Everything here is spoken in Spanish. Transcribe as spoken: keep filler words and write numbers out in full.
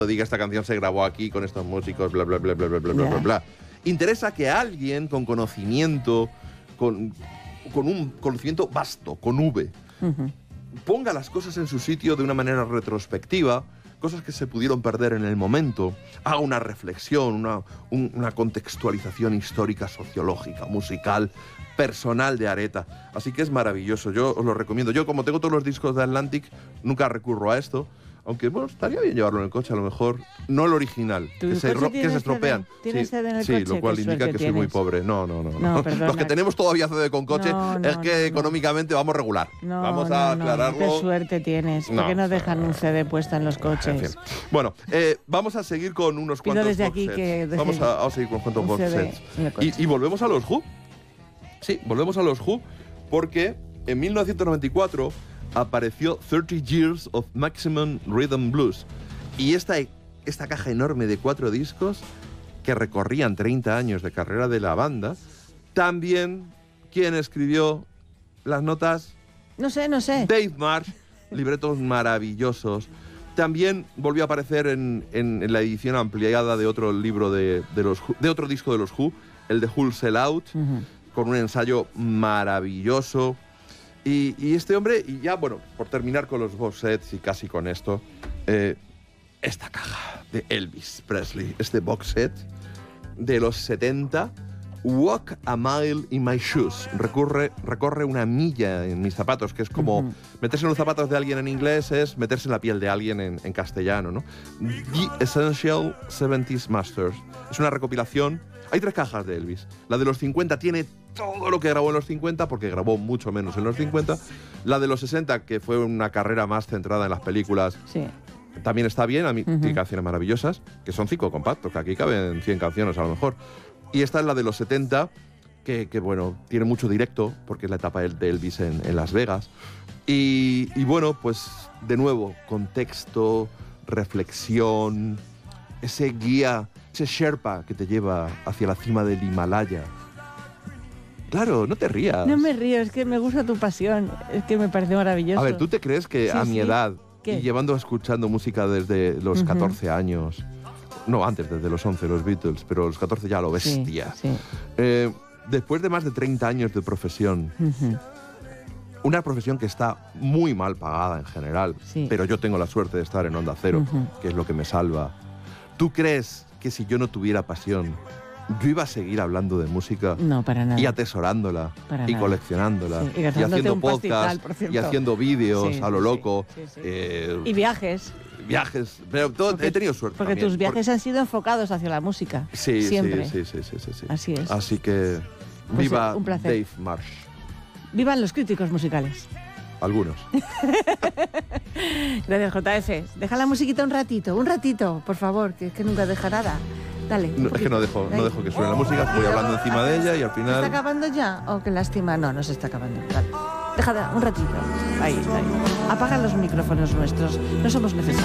diga esta canción se grabó aquí con estos músicos, bla, bla, bla, bla, bla, bla, bla, Yeah. bla, bla. Interesa que alguien con conocimiento, con, con un conocimiento vasto, con V, Uh-huh. ponga las cosas en su sitio de una manera retrospectiva, cosas que se pudieron perder en el momento, haga una reflexión, una, un, una contextualización histórica, sociológica, musical, personal de Areta. Así que es maravilloso, yo os lo recomiendo. Yo, como tengo todos los discos de Atlantic, nunca recurro a esto, aunque, bueno, estaría bien llevarlo en el coche, a lo mejor. No el original, ¿Tu que se, coche ro- que tiene se estropean. C D? ¿Tienes sí, C D en el sí, coche? lo cual Qué indica suerte que soy muy tienes. pobre. No, no, no. No, Los perdona. que tenemos todavía C D con coche No, no, es que no, no. económicamente vamos regular. No, vamos no, a no, aclararlo. Qué suerte tienes. ¿Por No, qué no o sea, dejan un C D puesta en los coches? En fin. Bueno, eh, vamos a seguir con unos Pido cuantos desde box aquí sets. que dejen Vamos a, vamos a seguir con unos cuantos un box C D sets. en el coche. Y, y volvemos a los Who. Sí, volvemos a los Who porque en mil novecientos noventa y cuatro apareció thirty years of Maximum Rhythm Blues. Y esta, esta caja enorme de cuatro discos que recorrían treinta años de carrera de la banda, también, ¿quién escribió las notas? No sé, no sé. Dave Marsh, libretos maravillosos. También volvió a aparecer en, en- en la edición ampliada de otro libro de, de los Who- de otro disco de los Who, el de Who'll Sell Out, Ujú. con un ensayo maravilloso. Y, y este hombre, y ya, bueno, por terminar con los box sets y casi con esto, eh, esta caja de Elvis Presley, este box set de los setenta, Walk a Mile in My Shoes, recurre, recorre una milla en mis zapatos, que es como Ujú. meterse en los zapatos de alguien en inglés, es meterse en la piel de alguien en, en castellano, ¿no? The Essential seventies Masters. Es una recopilación. Hay tres cajas de Elvis. La de los cincuenta tiene todo lo que grabó en los cincuenta, porque grabó mucho menos en los cincuenta. La de los sesenta, que fue una carrera más centrada en las películas, Sí. también está bien. A mí Ujú. tiene canciones maravillosas, que son cinco compactos, que aquí caben cien canciones a lo mejor. Y esta es la de los setenta, que, que, bueno, tiene mucho directo, porque es la etapa de Elvis en, en Las Vegas. Y, y bueno, pues de nuevo, contexto, reflexión, ese guía, ese Sherpa que te lleva hacia la cima del Himalaya. Claro, no te rías. No me río, es que me gusta tu pasión. Es que me parece maravilloso. A ver, ¿tú te crees que Sí, a mi sí. edad, ¿Qué? y llevando escuchando música desde los Ujú. catorce años, no, antes, desde los once, los Beatles, pero los catorce ya lo Sí, bestia, sí. eh, después de más de treinta años de profesión, Ujú. una profesión que está muy mal pagada en general, Sí. pero yo tengo la suerte de estar en Onda Cero, Ujú. que es lo que me salva. ¿Tú crees que si yo no tuviera pasión, yo iba a seguir hablando de música No, para nada. y atesorándola Para y nada. coleccionándola Sí, y y, gastándote haciendo un pastizal, podcasts por cierto. y haciendo vídeos Sí, a lo sí, loco, sí, sí, sí. eh, Y viajes. viajes? Pero todo- Porque- he tenido suerte Porque también, tus viajes han sido enfocados hacia la música. Sí, Siempre. sí, sí, sí, sí, sí. Así es. Así que Pues, viva eh, un placer. Dave Marsh. Vivan los críticos musicales. Algunos. Gracias, J F. Deja la musiquita un ratito, un ratito, por favor, que es que nunca deja nada. Dale. un No, es que no poquito. dejo, no Ahí. dejo que suene la música, voy hablando encima de ella y al ¿Se está final... acabando ya? ¿O qué lástima? No, no se está acabando. Vale. Deja de- un ratito. Ahí, ahí. Apaga los micrófonos nuestros. No somos necesarios.